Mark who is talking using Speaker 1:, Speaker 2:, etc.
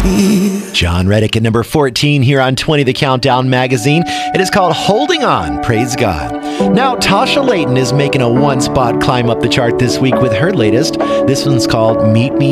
Speaker 1: John Reddick at number 14 here on 20 The Countdown magazine. It is called Holding On, praise God. Now, Tasha Layton is making a one-spot climb up the chart this week with her latest. This one's called Meet Me